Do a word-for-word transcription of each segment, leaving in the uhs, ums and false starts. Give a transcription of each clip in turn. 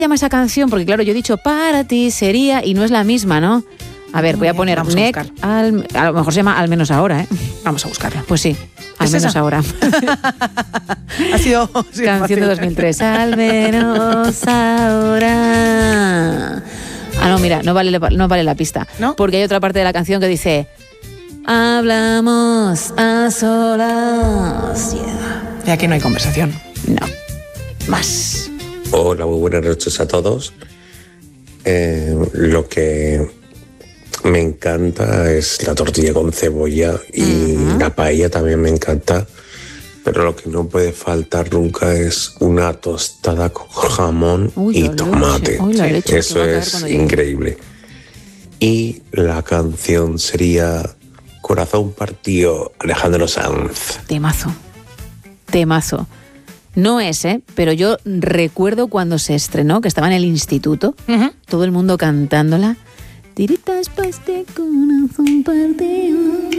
llama esa canción? Porque claro, yo he dicho para ti sería y no es la misma, ¿no? A ver, voy a poner Vamos a Neck, buscar. al, a lo mejor se llama Al menos ahora, ¿eh? Vamos a buscarla. Pues sí, Al ¿Es menos esa? ahora. Ha sido sí, Canción fácil. de dos mil tres. Al menos ahora. Ah, no, mira, no vale, la- no vale la pista. ¿No? Porque hay otra parte de la canción que dice hablamos a solas. Yeah. Y aquí no hay conversación. No. Más. Hola, muy buenas noches a todos. Eh, lo que me encanta es la tortilla con cebolla y uh-huh. la paella también me encanta, pero lo que no puede faltar nunca es una tostada con jamón Uy, y la tomate. leche. Uy, la leche, Eso que va a caer es cuando llegue. increíble. Y la canción sería Corazón partido, Alejandro Sanz. Temazo. Temazo. No es, ¿eh? Pero yo recuerdo cuando se estrenó, que estaba en el instituto, Uh-huh. todo el mundo cantándola. Tiritas pa' este corazón partido.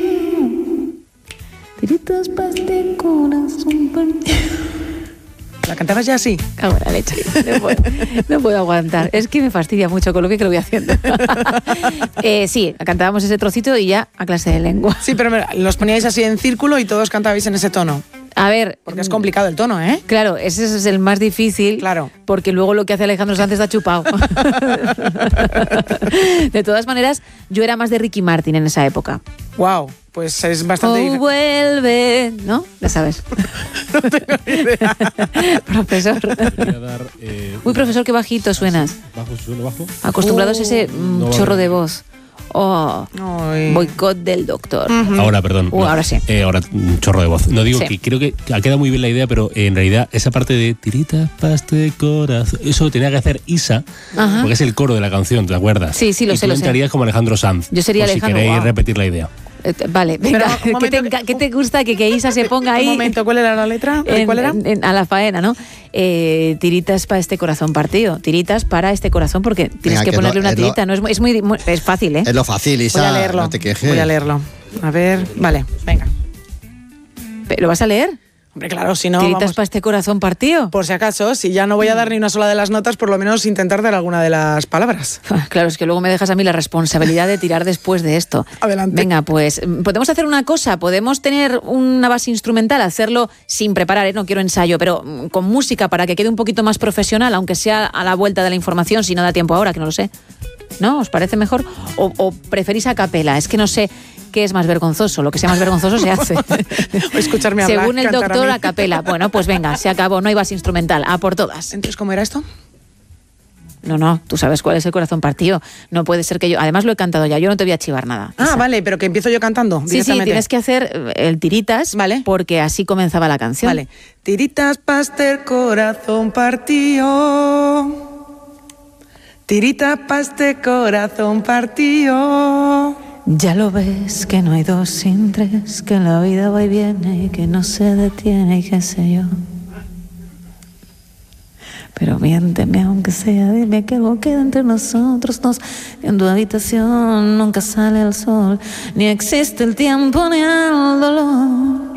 Tiritas pa' este corazón partido. ¿La cantabas ya así? Cago en la leche. No puedo, no puedo aguantar. Es que me fastidia mucho con lo bien que lo voy haciendo. eh, sí, cantábamos ese trocito y ya a clase de lengua. Sí, pero mira, los poníais así en círculo y todos cantabais en ese tono. A ver... Porque es complicado el tono, ¿eh? Claro, ese es el más difícil. Claro. Porque luego lo que hace Alejandro Sanz está chupado. De todas maneras, yo era más de Ricky Martin en esa época. Wow, pues es bastante... Oh, dif- vuelve, ¿no? Ya sabes. No tengo ni idea. Profesor. Voy a dar, eh, Uy, profesor, qué bajito suenas. ¿Bajo? ¿Sueno bajo? Acostumbrados a ese Uh, mm, no va chorro a de venir. voz. Oh, Ay. boicot del doctor. Ahora, perdón. Uh, no. ahora sí. Eh, ahora, un chorro de voz. No digo Sí. que creo que ha quedado muy bien la idea, pero en realidad esa parte de tiritas paste corazón, eso tenía que hacer Isa, Ajá. porque es el coro de la canción, ¿te acuerdas? Sí, sí, lo y sé, tú lo sé. entrarías como Alejandro Sanz. Yo sería por Alejandro, Si queréis wow. repetir la idea. Eh, Vale, venga. Pero, un ¿Qué, te, momento, enca- qué te gusta que, que Isa se ponga ahí? Un momento, ¿cuál era la letra? En- ¿Cuál era? en- en- a la faena, ¿no? Eh, tiritas para este corazón partido. Tiritas para este corazón, porque tienes Venga, que, que ponerle no- una es lo- tirita. No es, muy- es, muy, muy- es fácil, ¿eh? Es lo fácil, Voy Isa, a leerlo. no te quejes. Voy a leerlo. A ver, vale, venga. ¿Lo vas a leer? Hombre, claro, si no, Tiritas vamos, para este corazón partido. por si acaso, si ya no voy a dar ni una sola de las notas, por lo menos intentar dar alguna de las palabras. Claro, es que luego me dejas a mí la responsabilidad de tirar después de esto. Adelante. Venga, pues podemos hacer una cosa, podemos tener una base instrumental, hacerlo sin preparar, ¿eh? No quiero ensayo, pero mm, con música para que quede un poquito más profesional, aunque sea a la vuelta de la información, si no da tiempo ahora, que no lo sé. ¿No? ¿Os parece mejor? ¿O, o preferís a capela? Es que no sé qué es más vergonzoso. Lo que sea más vergonzoso se hace. O escucharme hablar, Según el cantar a doctor, mí. a capela. Bueno, pues venga, se acabó, no hay base instrumental, a por todas. Entonces, ¿cómo era esto? No, no, tú sabes cuál es el corazón partido. No puede ser que yo... Además lo he cantado ya, yo no te voy a chivar nada. Ah, Isa. vale, pero que empiezo yo cantando Sí, sí, directamente. tienes que hacer el tiritas, Vale. porque así comenzaba la canción. Vale. Tiritas paster corazón partido. Tiritas paste corazón partido. Ya lo ves que no hay dos sin tres, que la vida va y viene y que no se detiene y qué sé yo. Pero miénteme aunque sea, dime que algo queda entre nosotros dos. En tu habitación nunca sale el sol, ni existe el tiempo ni el dolor.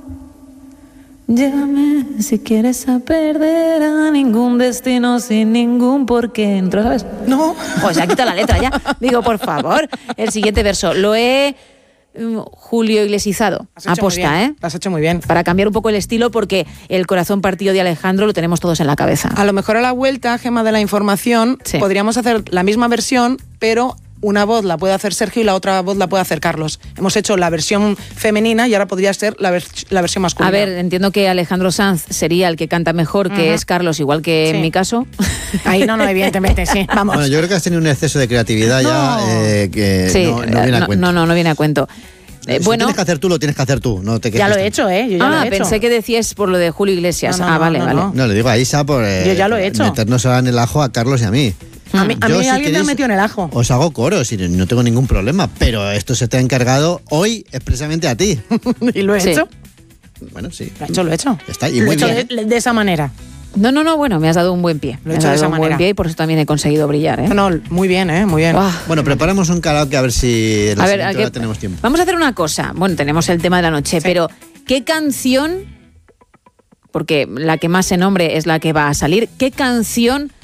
Llévame si quieres a perder a ningún destino sin ningún porqué. ¿Entro, sabes? No. O sea, quita la letra ya. Digo, por favor, el siguiente verso. Lo he mm, Julio Iglesizado. Has hecho muy Aposta, bien, ¿eh? Lo has hecho muy bien. Para cambiar un poco el estilo, porque el corazón partido de Alejandro lo tenemos todos en la cabeza. A lo mejor a la vuelta, Gema de la información, Sí. podríamos hacer la misma versión, pero una voz la puede hacer Sergio y la otra voz la puede hacer Carlos. Hemos hecho la versión femenina y ahora podría ser la, vers- la versión masculina. A ver, entiendo que Alejandro Sanz sería el que canta mejor, que Ujú. es Carlos, igual que Sí. en mi caso. Ahí no, no, evidentemente, sí. Vamos. Bueno, yo creo que has tenido un exceso de creatividad No. ya eh, que Sí, no, no viene eh, a no, cuento. no, no, no viene a cuento. Eh, Si bueno, tienes que hacer tú, lo tienes que hacer tú. No te quejes Ya lo he tanto. hecho, ¿eh? Yo ya ah, lo he hecho. pensé que decías por lo de Julio Iglesias. No, no, ah, no, vale, no, vale. no. No, le digo a Isa por eh, Yo ya lo he hecho. meternos ahora en el ajo a Carlos y a mí. A mí, a Yo, mí si alguien me ha queréis, metido en el ajo. Os hago coros y no tengo ningún problema, pero esto se te ha encargado hoy expresamente a ti. ¿Y lo he Sí. hecho? Bueno, sí. Lo he hecho, lo he hecho. Ya está, y lo muy he hecho bien. de, de esa manera. No, no, no, bueno, me has dado un buen pie. Lo Me he has hecho de dado esa un buen manera. pie y por eso también he conseguido brillar, ¿eh? No, no, muy bien, ¿eh? Muy bien. Buah. Bueno, preparamos un karaoke a ver si en la A ver, siguiente ¿a qué- hora tenemos tiempo. Vamos a hacer una cosa. Bueno, tenemos el tema de la noche, pero ¿qué canción, porque la que más se nombre es la que va a salir, qué canción